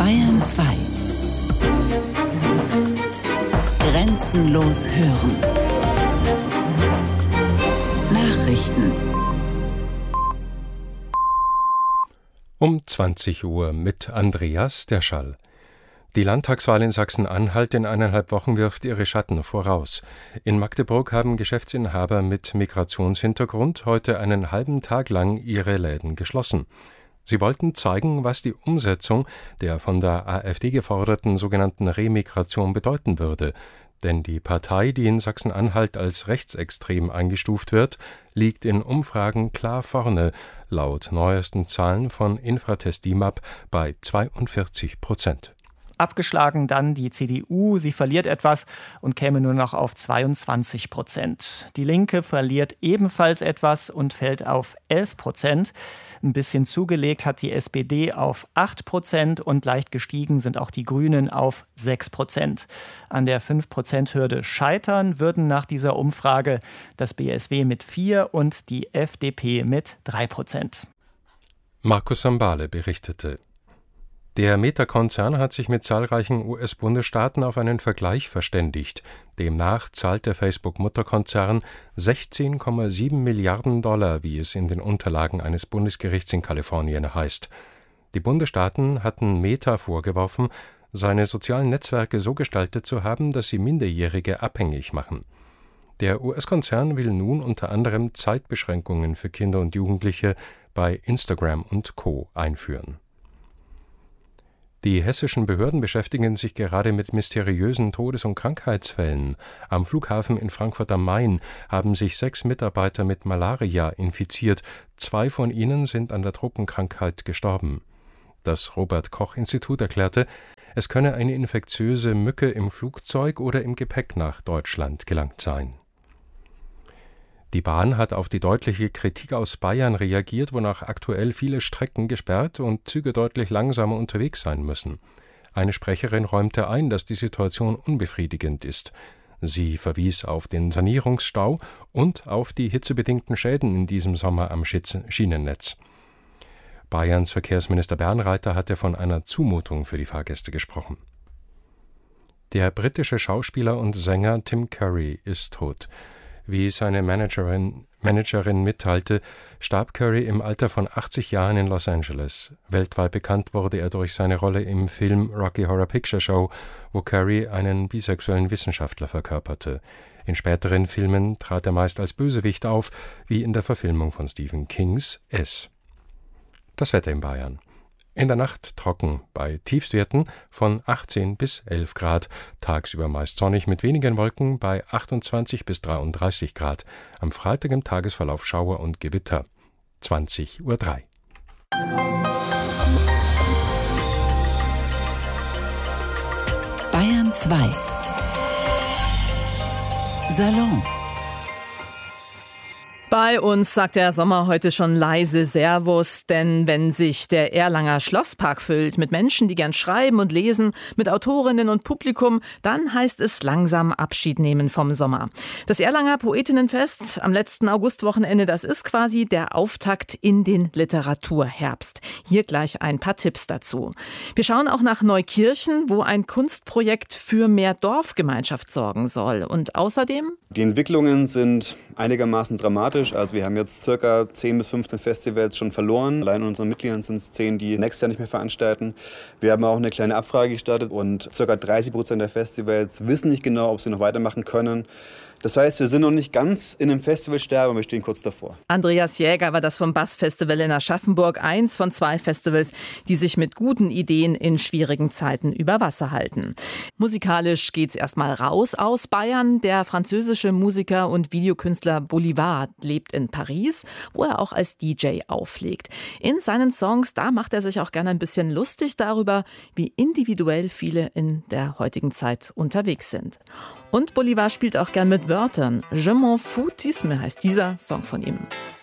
Bayern 2. Grenzenlos hören. Nachrichten. Um 20 Uhr mit Andreas Derschall. Die Landtagswahl in Sachsen-Anhalt in 1,5 Wochen wirft ihre Schatten voraus. In Magdeburg haben Geschäftsinhaber mit Migrationshintergrund heute einen halben Tag lang ihre Läden geschlossen. Sie wollten zeigen, was die Umsetzung der von der AfD geforderten sogenannten Remigration bedeuten würde. Denn die Partei, die in Sachsen-Anhalt als rechtsextrem eingestuft wird, liegt in Umfragen klar vorne, laut neuesten Zahlen von Infratest DIMAP bei 42%. Abgeschlagen dann die CDU, sie verliert etwas und käme nur noch auf 22%. Die Linke verliert ebenfalls etwas und fällt auf 11%. Ein bisschen zugelegt hat die SPD auf 8% und leicht gestiegen sind auch die Grünen auf 6%. An der 5%-Hürde scheitern würden nach dieser Umfrage das BSW mit 4% und die FDP mit 3%. Markus Sambale berichtete. Der Meta-Konzern hat sich mit zahlreichen US-Bundesstaaten auf einen Vergleich verständigt. Demnach zahlt der Facebook-Mutterkonzern 16,7 Milliarden $, wie es in den Unterlagen eines Bundesgerichts in Kalifornien heißt. Die Bundesstaaten hatten Meta vorgeworfen, seine sozialen Netzwerke so gestaltet zu haben, dass sie Minderjährige abhängig machen. Der US-Konzern will nun unter anderem Zeitbeschränkungen für Kinder und Jugendliche bei Instagram und Co. einführen. Die hessischen Behörden beschäftigen sich gerade mit mysteriösen Todes- und Krankheitsfällen. Am Flughafen in Frankfurt am Main haben sich 6 Mitarbeiter mit Malaria infiziert. 2 von ihnen sind an der Tropenkrankheit gestorben. Das Robert-Koch-Institut erklärte, es könne eine infektiöse Mücke im Flugzeug oder im Gepäck nach Deutschland gelangt sein. Die Bahn hat auf die deutliche Kritik aus Bayern reagiert, wonach aktuell viele Strecken gesperrt und Züge deutlich langsamer unterwegs sein müssen. Eine Sprecherin räumte ein, dass die Situation unbefriedigend ist. Sie verwies auf den Sanierungsstau und auf die hitzebedingten Schäden in diesem Sommer am Schienennetz. Bayerns Verkehrsminister Bernreiter hatte von einer Zumutung für die Fahrgäste gesprochen. Der britische Schauspieler und Sänger Tim Curry ist tot. Wie seine Managerin mitteilte, starb Curry im Alter von 80 Jahren in Los Angeles. Weltweit bekannt wurde er durch seine Rolle im Film Rocky Horror Picture Show, wo Curry einen bisexuellen Wissenschaftler verkörperte. In späteren Filmen trat er meist als Bösewicht auf, wie in der Verfilmung von Stephen Kings S. Das Wetter in Bayern. In der Nacht trocken, bei Tiefstwerten von 18 bis 11 Grad. Tagsüber meist sonnig mit wenigen Wolken bei 28 bis 33 Grad. Am Freitag im Tagesverlauf Schauer und Gewitter. 20:03 Uhr. Bayern 2. Salon. Bei uns sagt der Sommer heute schon leise Servus, denn wenn sich der Erlanger Schlosspark füllt mit Menschen, die gern schreiben und lesen, mit Autorinnen und Publikum, dann heißt es langsam Abschied nehmen vom Sommer. Das Erlanger Poetinnenfest am letzten Augustwochenende, das ist quasi der Auftakt in den Literaturherbst. Hier gleich ein paar Tipps dazu. Wir schauen auch nach Neukirchen, wo ein Kunstprojekt für mehr Dorfgemeinschaft sorgen soll. Und außerdem? Die Entwicklungen sind einigermaßen dramatisch. Also wir haben jetzt circa 10 bis 15 Festivals schon verloren. Allein unseren Mitgliedern sind es 10, die nächstes Jahr nicht mehr veranstalten. Wir haben auch eine kleine Abfrage gestartet und circa 30% der Festivals wissen nicht genau, ob sie noch weitermachen können. Das heißt, wir sind noch nicht ganz in einem Festivalsterben, wir stehen kurz davor. Andreas Jäger war das vom Bass-Festival in Aschaffenburg, eins von 2 Festivals, die sich mit guten Ideen in schwierigen Zeiten über Wasser halten. Musikalisch geht's erstmal raus aus Bayern. Der französische Musiker und Videokünstler Bolivar lebt in Paris, wo er auch als DJ auflegt. In seinen Songs, da macht er sich auch gerne ein bisschen lustig darüber, wie individuell viele in der heutigen Zeit unterwegs sind. Und Bolivar spielt auch gern mit Wörtern. Je m'en foutisme heißt dieser Song von ihm.